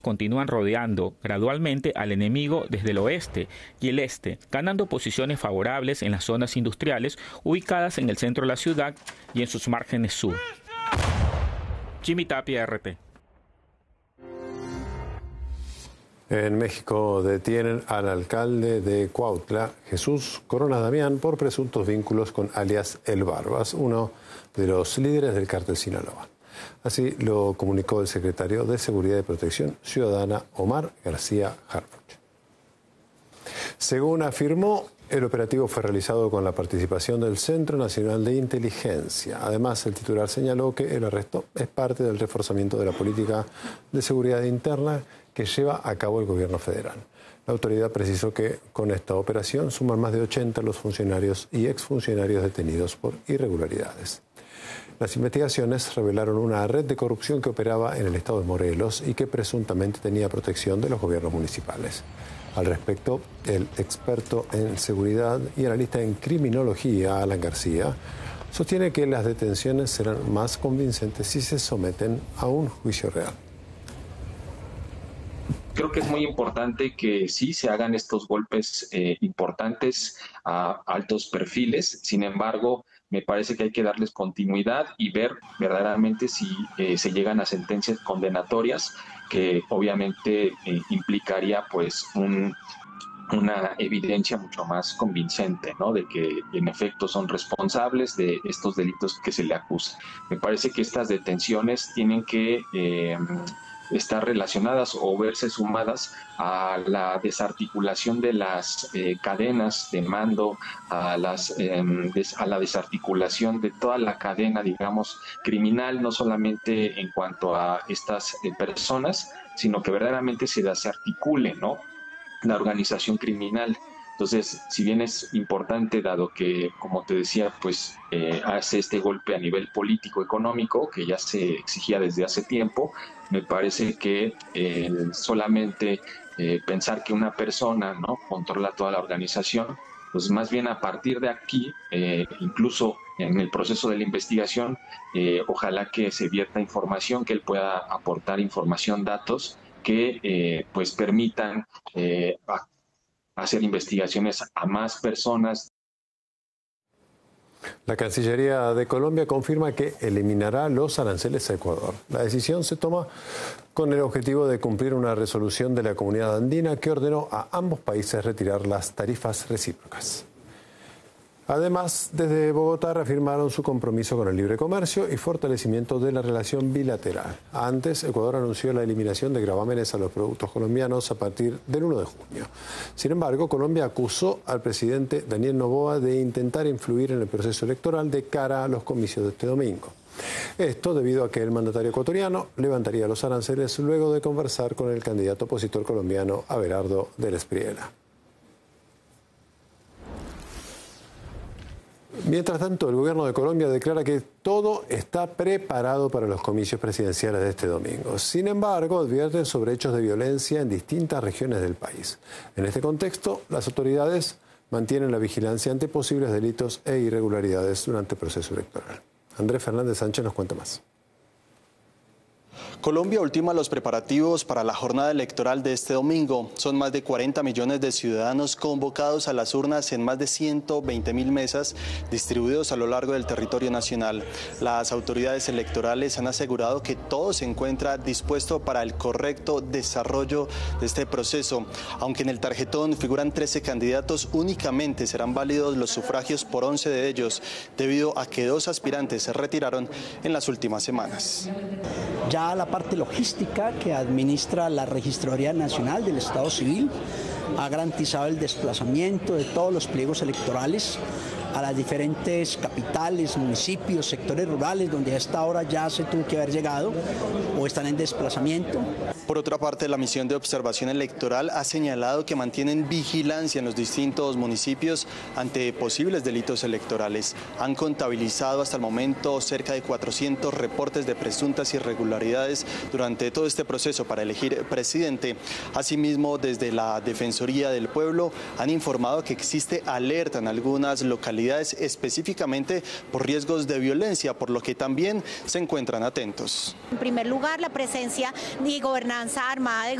continúan rodeando gradualmente al enemigo desde el oeste y el este, ganando posiciones favorables en las zonas industriales ubicadas en el centro de la ciudad y en sus márgenes sur. Jimmy Tapia, RT. En México detienen al alcalde de Cuautla, Jesús Corona Damián, por presuntos vínculos con alias El Barbas, uno de los líderes del cártel Sinaloa. Así lo comunicó el secretario de Seguridad y Protección Ciudadana, Omar García Harfuch. Según afirmó, el operativo fue realizado con la participación del Centro Nacional de Inteligencia. Además, el titular señaló que el arresto es parte del reforzamiento de la política de seguridad interna que lleva a cabo el gobierno federal. La autoridad precisó que con esta operación suman más de 80 los funcionarios y exfuncionarios detenidos por irregularidades. Las investigaciones revelaron una red de corrupción que operaba en el estado de Morelos y que presuntamente tenía protección de los gobiernos municipales. Al respecto, el experto en seguridad y analista en criminología, Alan García, sostiene que las detenciones serán más convincentes si se someten a un juicio real. Creo que es muy importante que sí se hagan estos golpes importantes a altos perfiles. Sin embargo, me parece que hay que darles continuidad y ver verdaderamente si se llegan a sentencias condenatorias, que obviamente implicaría pues una evidencia mucho más convincente, ¿no?, de que en efecto son responsables de estos delitos que se le acusan. Me parece que estas detenciones tienen que estar relacionadas o verse sumadas a la desarticulación de las cadenas de mando, a la desarticulación de toda la cadena, digamos, criminal, no solamente en cuanto a estas personas, sino que verdaderamente se desarticule, ¿no?, la organización criminal. Entonces, si bien es importante, dado que, como te decía, pues hace este golpe a nivel político-económico, que ya se exigía desde hace tiempo, me parece que solamente pensar que una persona, ¿no?, controla toda la organización, pues más bien a partir de aquí, incluso en el proceso de la investigación, ojalá que se vierta información, que él pueda aportar información, datos que pues permitan hacer investigaciones a más personas. La Cancillería de Colombia confirma que eliminará los aranceles a Ecuador. La decisión se toma con el objetivo de cumplir una resolución de la Comunidad Andina que ordenó a ambos países retirar las tarifas recíprocas. Además, desde Bogotá reafirmaron su compromiso con el libre comercio y fortalecimiento de la relación bilateral. Antes, Ecuador anunció la eliminación de gravámenes a los productos colombianos a partir del 1 de junio. Sin embargo, Colombia acusó al presidente Daniel Noboa de intentar influir en el proceso electoral de cara a los comicios de este domingo. Esto debido a que el mandatario ecuatoriano levantaría los aranceles luego de conversar con el candidato opositor colombiano Abelardo del Espriella. Mientras tanto, el gobierno de Colombia declara que todo está preparado para los comicios presidenciales de este domingo. Sin embargo, advierten sobre hechos de violencia en distintas regiones del país. En este contexto, las autoridades mantienen la vigilancia ante posibles delitos e irregularidades durante el proceso electoral. Andrés Fernández Sánchez nos cuenta más. Colombia ultima los preparativos para la jornada electoral de este domingo. Son más de 40 millones de ciudadanos convocados a las urnas en más de 120.000 mesas distribuidos a lo largo del territorio nacional. Las autoridades electorales han asegurado que todo se encuentra dispuesto para el correcto desarrollo de este proceso. Aunque en el tarjetón figuran 13 candidatos, únicamente serán válidos los sufragios por 11 de ellos, debido a que 2 aspirantes se retiraron en las últimas semanas. Ya la parte logística que administra la Registraduría Nacional del Estado Civil ha garantizado el desplazamiento de todos los pliegos electorales a las diferentes capitales, municipios, sectores rurales donde a esta hora ya se tuvo que haber llegado o están en desplazamiento. Por otra parte, la misión de observación electoral ha señalado que mantienen vigilancia en los distintos municipios ante posibles delitos electorales. Han contabilizado hasta el momento cerca de 400 reportes de presuntas irregularidades durante todo este proceso para elegir presidente. Asimismo, desde la Defensoría del Pueblo han informado que existe alerta en algunas localidades específicamente por riesgos de violencia, por lo que también se encuentran atentos. En primer lugar, la presencia de gobernadores Alianza Armada de